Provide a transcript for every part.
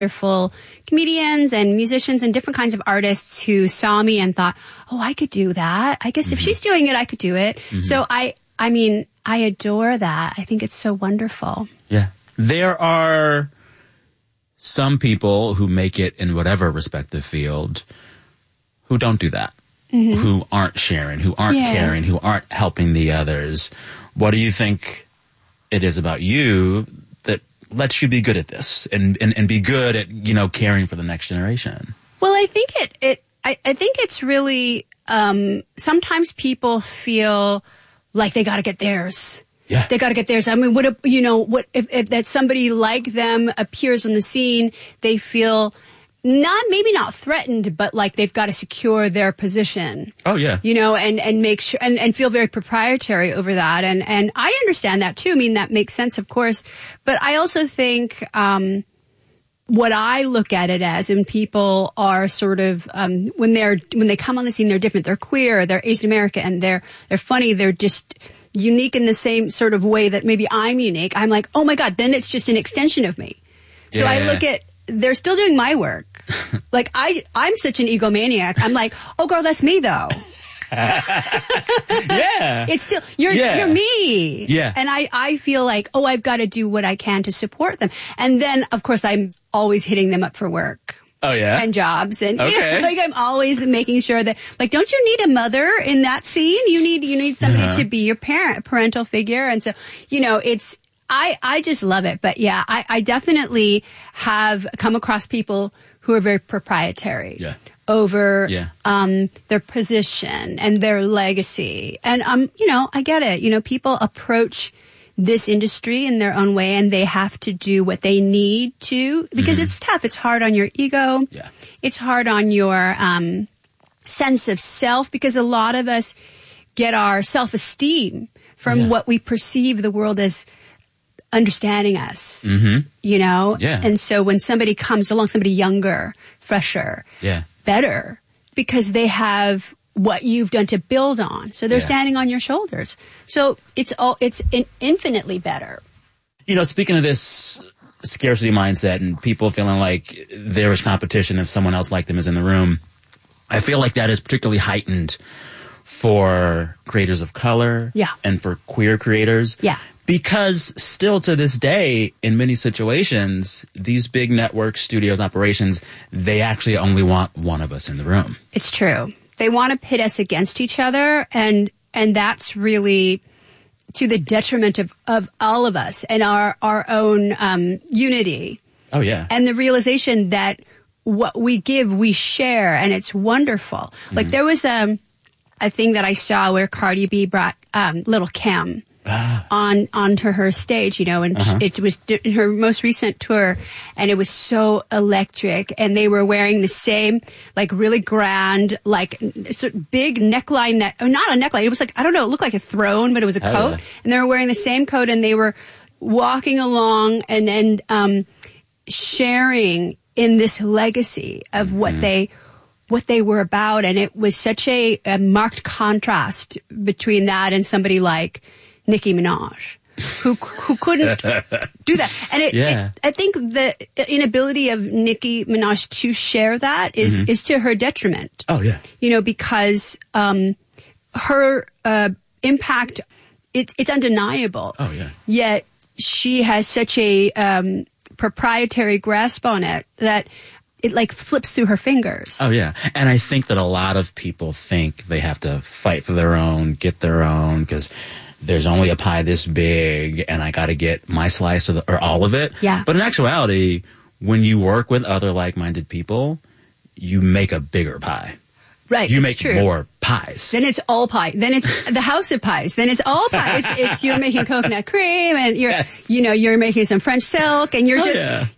wonderful comedians and musicians and different kinds of artists who saw me and thought, oh, I could do that. I guess if she's doing it, I could do it. So I mean, I adore that. I think it's so wonderful. Yeah. There are some people who make it in whatever respective field who don't do that, who aren't sharing, who aren't caring, who aren't helping the others. What do you think it is about you that lets you be good at this and be good at, you know, caring for the next generation? Well, I think I think it's really, sometimes people feel like they got to get theirs. Yeah. They got to get theirs. I mean, if that somebody like them appears on the scene, they feel maybe not threatened, but like they've got to secure their position. Oh, yeah. You know, and make sure, and feel very proprietary over that. And I understand that too. I mean, that makes sense, of course. But I also think, what I look at it as, and people are sort of, when they come on the scene, they're different. They're queer, they're Asian American, and they're funny. They're just unique in the same sort of way that maybe I'm unique. I'm like, oh my God, then it's just an extension of me. So I look at, they're still doing my work. Like I'm such an egomaniac. I'm like, oh girl, that's me though. Yeah. It's still, you're me. Yeah. And I feel like, oh, I've got to do what I can to support them. And then of course I'm always hitting them up for work. Oh, yeah? And jobs. And, you know, like, I'm always making sure that, like, don't you need a mother in that scene? You need somebody to be your parental figure. And so, you know, I just love it. But yeah, I definitely have come across people who are very proprietary. Yeah. Over, their position and their legacy. And, you know, I get it. You know, people approach this industry in their own way, and they have to do what they need to, because it's tough. It's hard on your ego. Yeah. It's hard on your sense of self, because a lot of us get our self-esteem from what we perceive the world as understanding us, you know? Yeah. And so when somebody comes along, somebody younger, fresher, better, because they have what you've done to build on. So they're standing on your shoulders. So it's infinitely better. You know, speaking of this scarcity mindset and people feeling like there is competition if someone else like them is in the room, I feel like that is particularly heightened for creators of color and for queer creators. Yeah. Because still to this day, in many situations, these big network studios operations, they actually only want one of us in the room. It's true. They want to pit us against each other, and that's really to the detriment of all of us and our own unity. Oh, yeah. And the realization that what we give, we share, and it's wonderful. Like there was a thing that I saw where Cardi B brought Little Kim onto her stage, you know, and it was her most recent tour, and it was so electric, and they were wearing the same, like, really grand, like, sort of big neckline not a neckline, it was like, I don't know, it looked like a throne, but it was a coat, and they were wearing the same coat, and they were walking along and sharing in this legacy of what they were about, and it was such a marked contrast between that and somebody like Nicki Minaj, who couldn't do that. And I think the inability of Nicki Minaj to share that is to her detriment. Oh, yeah. You know, because her impact, it's undeniable. Oh, yeah. Yet she has such a proprietary grasp on it that it like flips through her fingers. Oh, yeah. And I think that a lot of people think they have to fight for their own, get their own, because there's only a pie this big and I got to get my slice of or all of it. Yeah. But in actuality, when you work with other like-minded people, you make a bigger pie. Right. You make true. more pies. Then it's all pie. Then it's the house of pies. Then it's all pie. It's you're making coconut cream, and you're making some French silk, and you're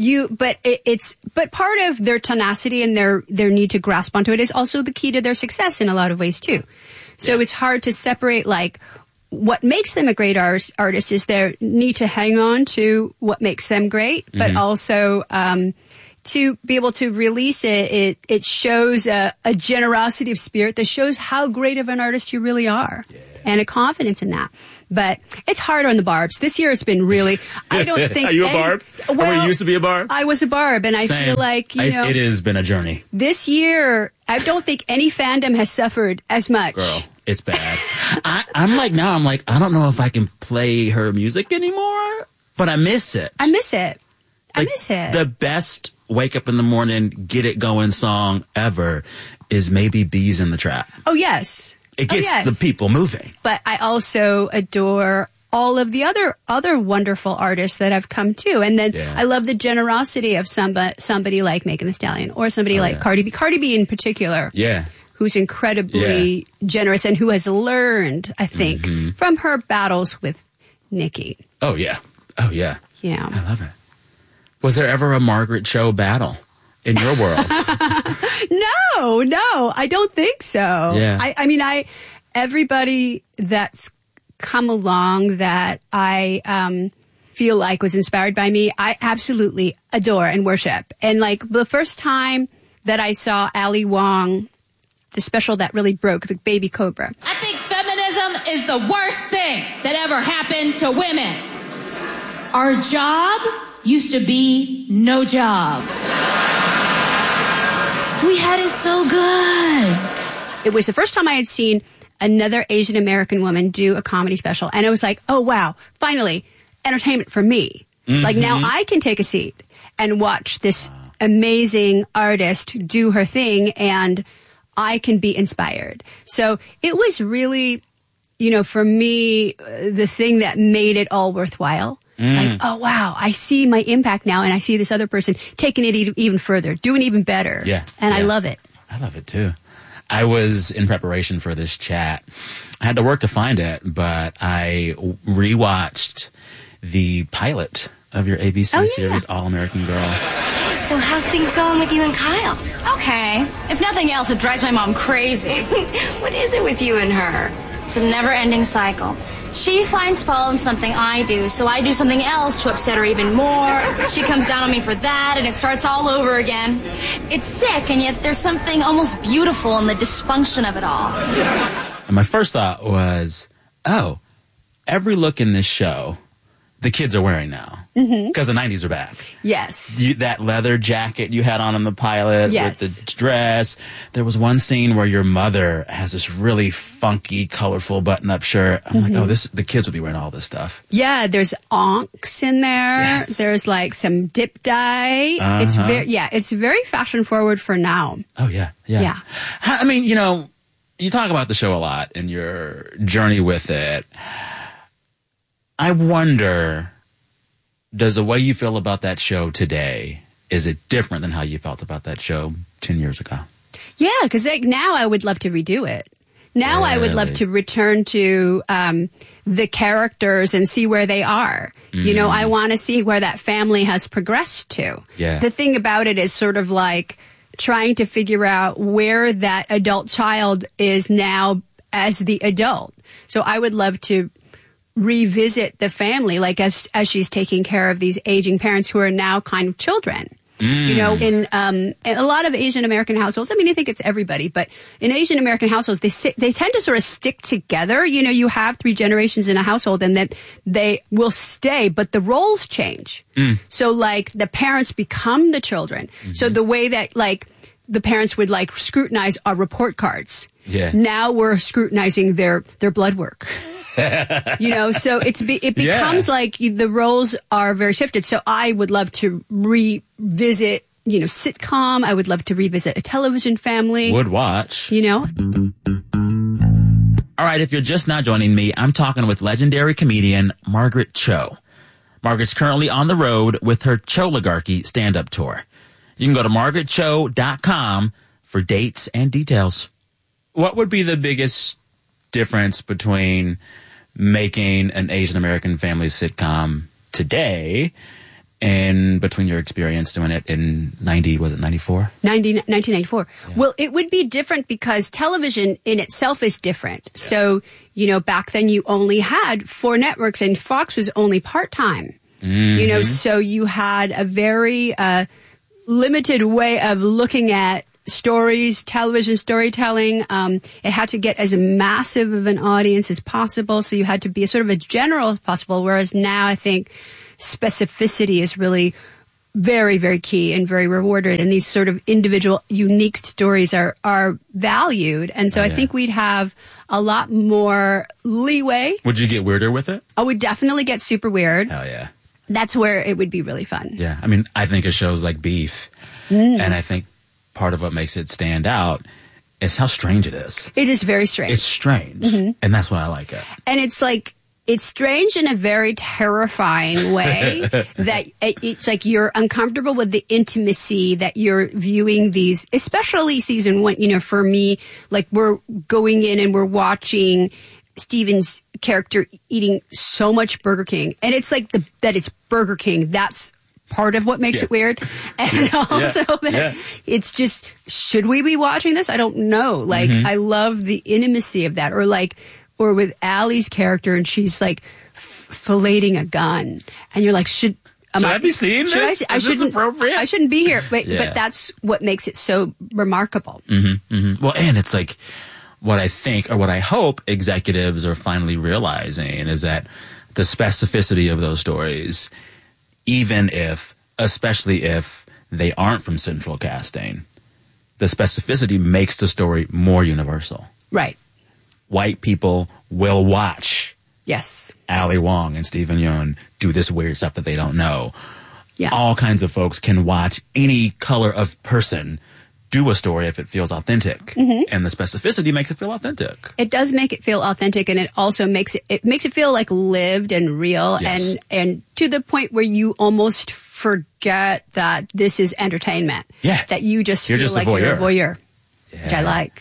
but part of their tenacity and their need to grasp onto it is also the key to their success in a lot of ways too. So it's hard to separate like what makes them a great artist is their need to hang on to what makes them great, but also to be able to release it, it shows a generosity of spirit that shows how great of an artist you really are. Yeah. and a confidence in that. But it's hard on the Barbs. This year it's been really, I don't think. Are you a Barb? Well, or you used to be a Barb? I was a Barb, and I feel like, it has been a journey. This year, I don't think any fandom has suffered as much. Girl, it's bad. I'm like, I don't know if I can play her music anymore, but I miss it. I miss it. The best wake up in the morning, get it going song ever is maybe Bees in the Trap. Oh, yes. It gets the people moving. But I also adore all of the other wonderful artists that have come too. And then I love the generosity of somebody like Megan Thee Stallion or somebody like Cardi B. Cardi B in particular. Yeah. Who's incredibly generous and who has learned, I think, from her battles with Nicki. Oh, yeah. Oh, yeah. You know. I love it. Was there ever a Margaret Cho battle in your world? No, I don't think so. Yeah. I mean, everybody that's come along that I feel like was inspired by me, I absolutely adore and worship. And like the first time that I saw Ali Wong, the special that really broke, the Baby Cobra. I think feminism is the worst thing that ever happened to women. Our job used to be no job. We had it so good. It was the first time I had seen another Asian American woman do a comedy special. And it was like, oh, wow, finally, entertainment for me. Like now I can take a seat and watch this amazing artist do her thing and I can be inspired. So it was really, you know, for me, the thing that made it all worthwhile. Like, oh, wow, I see my impact now, and I see this other person taking it even further, doing even better. Yeah. And I love it. I love it, too. I was, in preparation for this chat, I had to work to find it, but I rewatched the pilot of your ABC series, All American Girl. So how's things going with you and Kyle? Okay. If nothing else, it drives my mom crazy. What is it with you and her? It's a never-ending cycle. She finds fault in something I do, so I do something else to upset her even more. She comes down on me for that, and it starts all over again. It's sick, and yet there's something almost beautiful in the dysfunction of it all. And my first thought was, oh, every look in this show, the kids are wearing now. Because the 90s are back. Yes. That leather jacket you had on in the pilot with the dress. There was one scene where your mother has this really funky, colorful button-up shirt. I'm like, oh, the kids will be wearing all this stuff. Yeah, there's onks in there. Yes. There's like some dip dye. It's very fashion forward for now. Oh, yeah. I mean, you know, you talk about the show a lot and your journey with it. I wonder, does the way you feel about that show today, is it different than how you felt about that show 10 years ago? Yeah, because like now I would love to redo it. Now I would love to return to the characters and see where they are. You know, I want to see where that family has progressed to. Yeah. The thing about it is sort of like trying to figure out where that adult child is now as the adult. So I would love to revisit the family, like as she's taking care of these aging parents who are now kind of children. You know, in a lot of Asian American households, I mean, I think it's everybody, but in Asian American households, they tend to sort of stick together. You know, you have 3 generations in a household and that they will stay, but the roles change. So like the parents become the children. So the way that like the parents would like scrutinize our report cards. Yeah. Now we're scrutinizing their blood work. You know, so it becomes like the roles are very shifted. So I would love to revisit, you know, sitcom. I would love to revisit a television family. Would watch. You know? All right, if you're just now joining me, I'm talking with legendary comedian Margaret Cho. Margaret's currently on the road with her Choligarchy stand-up tour. You can go to margaretcho.com for dates and details. What would be the biggest difference between making an Asian American family sitcom today and between your experience doing it in 1994? 1994. Yeah. Well, it would be different because television in itself is different. Yeah. So, you know, back then you only had 4 networks and Fox was only part-time. You know, so you had a very limited way of looking at stories, television storytelling. It had to get as massive of an audience as possible. So you had to be sort of a general as possible. Whereas now I think specificity is really very, very key and very rewarded. And these sort of individual, unique stories are valued. And so I think we'd have a lot more leeway. Would you get weirder with it? I would definitely get super weird. Hell yeah. That's where it would be really fun. Yeah. I mean, I think of shows like Beef. And I think part of what makes it stand out is how strange it is. It is very strange. It's strange. And that's why I like it. And it's like, it's strange in a very terrifying way that it's like you're uncomfortable with the intimacy that you're viewing these, especially season 1, you know, for me, like we're going in and we're watching Steven's character eating so much Burger King. And it's like that it's Burger King. That's part of what makes it weird. And also that it's just, should we be watching this? I don't know. Like, I love the intimacy of that. Or with Allie's character, and she's like filleting a gun, and you're like, should I be seeing this? Is this appropriate? I shouldn't be here. But that's what makes it so remarkable. Well, and it's like what I think, or what I hope executives are finally realizing is that the specificity of those stories, especially if they aren't from central casting, the specificity makes the story more universal. Right. White people will watch Ali Wong and Steven Yeun do this weird stuff that they don't know. Yeah. All kinds of folks can watch any color of person do a story if it feels authentic. And the specificity makes it feel authentic. It does make it feel authentic, and it also makes it feel like lived and real, and to the point where you almost forget that this is entertainment. Yeah. That you just feel like you're a voyeur. Which I like.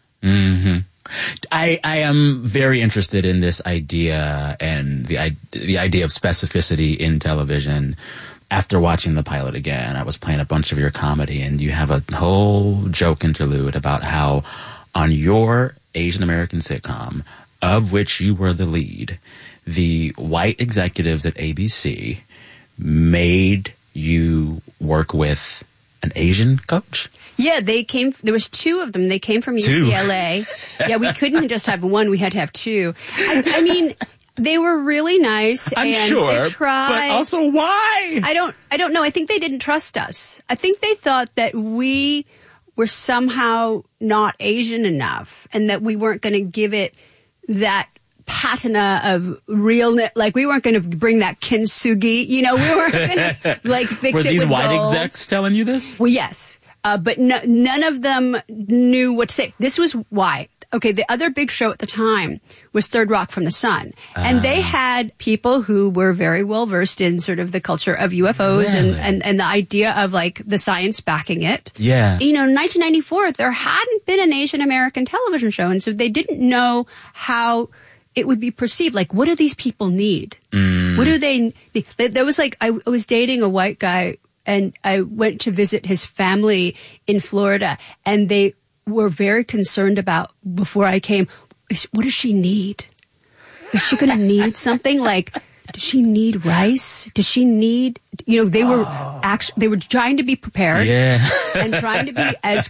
I am very interested in this idea and the idea of specificity in television. After watching the pilot again, I was playing a bunch of your comedy, and you have a whole joke interlude about how on your Asian American sitcom, of which you were the lead, the white executives at ABC made you work with an Asian coach? Yeah, there was 2 of them. They came from UCLA. Yeah, we couldn't just have one. We had to have 2. I mean, they were really nice. I'm and sure. They tried. But also why? I don't know. I think they didn't trust us. I think they thought that we were somehow not Asian enough, and that we weren't going to give it that patina of realness. Like, we weren't going to bring that kintsugi. You know, we weren't going to fix Were it with these white gold. execs telling you this? Well, yes. But none of them knew what to say. This was why. Okay, the other big show at the time was Third Rock from the Sun. And they had people who were very well versed in sort of the culture of UFOs and the idea of like the science backing it. Yeah. You know, in 1994, there hadn't been an Asian American television show. And so they didn't know how it would be perceived. Like, what do these people need? What do they need? There was like, I was dating a white guy, and I went to visit his family in Florida, and they were very concerned about, before I came, what does she need? Is she going to need something? Like, does she need rice? Does she need, you know, they were trying to be prepared and trying to be as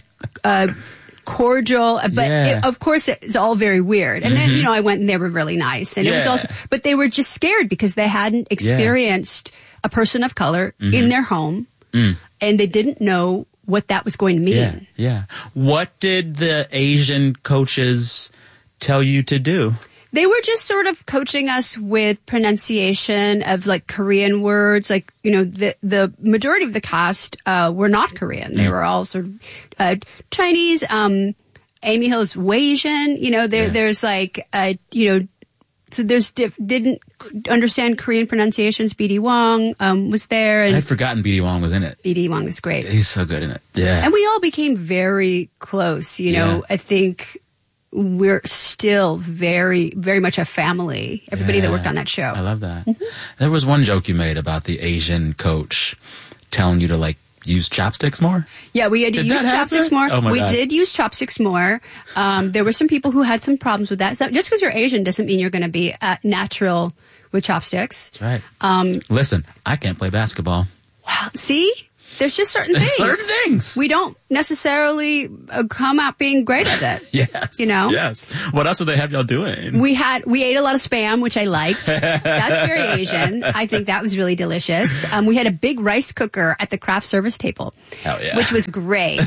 cordial, but of course it's all very weird. And then, you know, I went and they were really nice, and it was also, but they were just scared because they hadn't experienced a person of color in their home, and they didn't know what that was going to mean. Yeah. What did the Asian coaches tell you to do? They were just sort of coaching us with pronunciation of like Korean words. Like, you know, the majority of the cast were not Korean. They were all sort of Chinese. Amy Hill's Wasian. You know, there's like, you know, so there's didn't understand Korean pronunciations. B.D. Wong was there. And I had forgotten B.D. Wong was in it. B.D. Wong was great. He's so good in it. Yeah. And we all became very close. You know, I think we're still very, very much a family. Everybody that worked on that show. I love that. There was one joke you made about the Asian coach telling you to like use chopsticks more? Yeah, we had to use chopsticks more. Oh my God. Did use chopsticks more. There were some people who had some problems with that. So just because you're Asian doesn't mean you're going to be natural with chopsticks. That's right. Listen, I can't play basketball. Wow. See? There's just certain things. Certain things. We don't necessarily come out being great at it. Yes. You know? Yes. What else do they have y'all doing? We ate a lot of Spam, which I liked. That's very Asian. I think that was really delicious. We had a big rice cooker at the craft service table. Hell yeah. Which was great.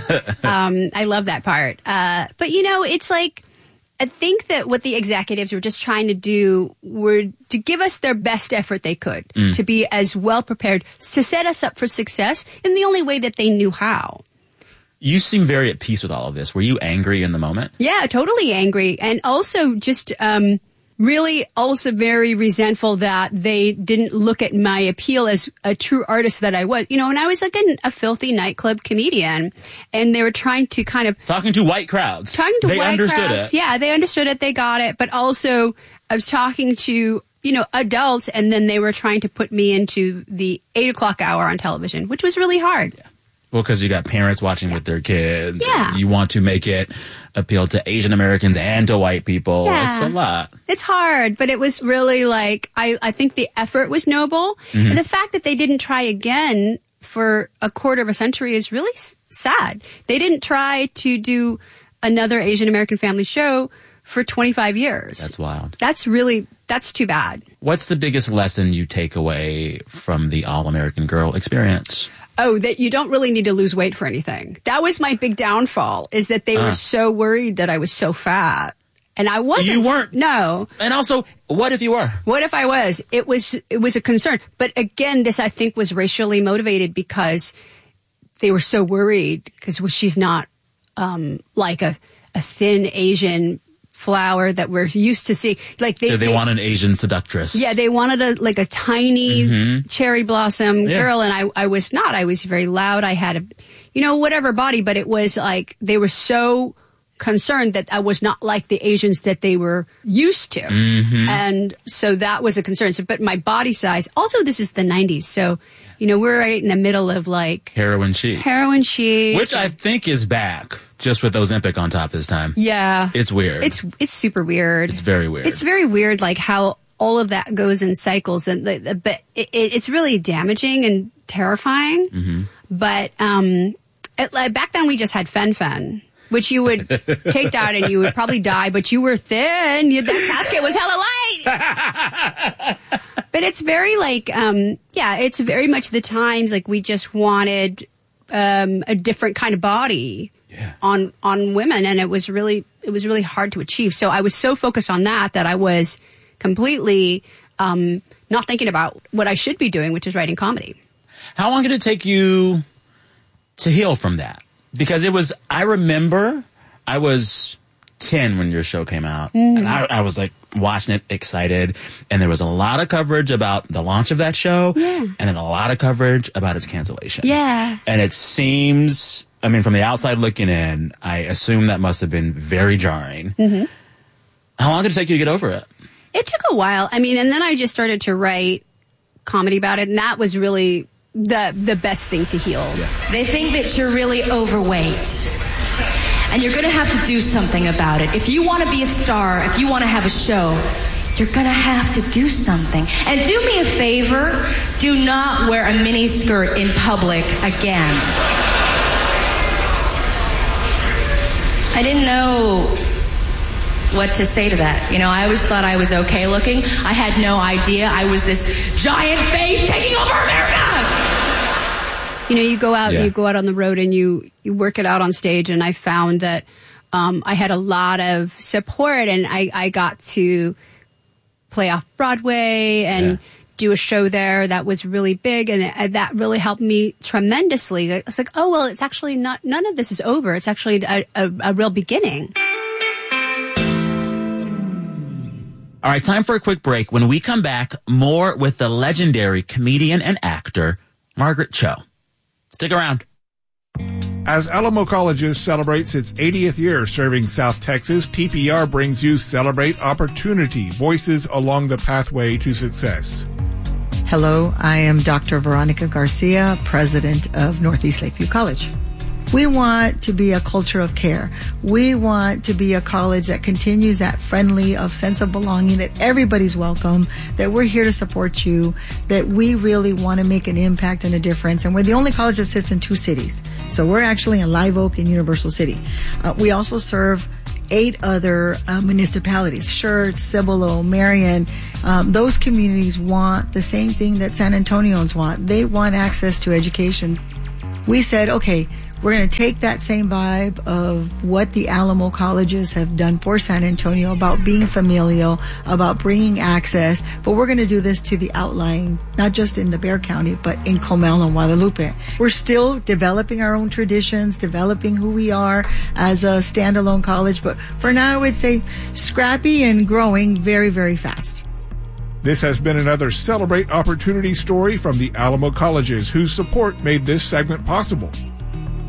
I love that part. But you know, it's like, I think that what the executives were just trying to do were to give us their best effort they could, to be as well prepared, to set us up for success in the only way that they knew how. You seem very at peace with all of this. Were you angry in the moment? Yeah, totally angry. And also just really also very resentful that they didn't look at my appeal as a true artist that I was. You know, when I was like a filthy nightclub comedian, and they were trying to kind of... Talking to white crowds. They understood it. Yeah, they understood it. They got it. But also, I was talking to, you know, adults, and then they were trying to put me into the 8 o'clock hour on television, which was really hard. Yeah. Well, because you got parents watching with their kids. Yeah. You want to make it appeal to Asian Americans and to white people. Yeah. It's a lot. It's hard, but it was really like, I think the effort was noble. And the fact that they didn't try again for a quarter of a century is really sad. They didn't try to do another Asian American family show for 25 years. That's wild. That's too bad. What's the biggest lesson you take away from the All-American Girl experience? Oh, that you don't really need to lose weight for anything. That was my big downfall, is that they were so worried that I was so fat. And I wasn't. You weren't. No. And also, what if you were? What if I was? It was a concern. But again, this I think was racially motivated because they were so worried because she's not like a thin Asian flower that we're used to see. Like they want an Asian seductress. Yeah, they wanted a tiny cherry blossom girl, and I was not. I was very loud. I had whatever body, but it was like they were so concerned that I was not like the Asians that they were used to. And so that was a concern. So, but my body size, also this is the 90s. So, we're right in the middle of like heroin chic. Which I think is back. Just with Ozempic on top this time. Yeah. It's weird. It's super weird. It's very weird. It's very weird, like how all of that goes in cycles, and but it's really damaging and terrifying. But back then we just had Fen-Phen, which you would take that and you would probably die, but you were thin. That casket was hella light. But it's very like, it's very much the times like we just wanted a different kind of body. Yeah. On women, and it was really hard to achieve. So I was so focused on that I was completely not thinking about what I should be doing, which is writing comedy. How long did it take you to heal from that? Because I remember I was 10 when your show came out, and I was like watching it excited, and there was a lot of coverage about the launch of that show, and then a lot of coverage about its cancellation. Yeah. And it seems, I mean, from the outside looking in, I assume that must have been very jarring. How long did it take you to get over it? It took a while. I mean, and then I just started to write comedy about it, and that was really the best thing to heal. Yeah. They think that you're really overweight. And you're going to have to do something about it. If you want to be a star, if you want to have a show, you're going to have to do something. And do me a favor, do not wear a mini skirt in public again. I didn't know what to say to that. I always thought I was okay looking. I had no idea I was this giant face taking over America. You go out and you go out on the road and you work it out on stage, and I found that I had a lot of support, and I got to play off Broadway and do a show there that was really big, and that really helped me tremendously. I was like, oh, well, it's actually not, none of this is over. It's actually a real beginning. All right, time for a quick break. When we come back, more with the legendary comedian and actor, Margaret Cho. Stick around. As Alamo Colleges celebrates its 80th year serving South Texas, TPR brings you Celebrate Opportunity, Voices Along the Pathway to Success. Hello, I am Dr. Veronica Garcia, president of Northeast Lakeview College. We want to be a culture of care. We want to be a college that continues that friendly of sense of belonging, that everybody's welcome, that we're here to support you, that we really want to make an impact and a difference. And we're the only college that sits in 2 cities. So we're actually in Live Oak and Universal City. We also serve 8 other municipalities, Schertz, Cibolo, Marion. Those communities want the same thing that San Antonians want. They want access to education. We said, okay, we're going to take that same vibe of what the Alamo colleges have done for San Antonio about being familial, about bringing access, but we're going to do this to the outlying, not just in the Bexar County, but in Comal and Guadalupe. We're still developing our own traditions, developing who we are as a standalone college, but for now I would say scrappy and growing very, very fast. This has been another Celebrate Opportunity story from the Alamo Colleges, whose support made this segment possible.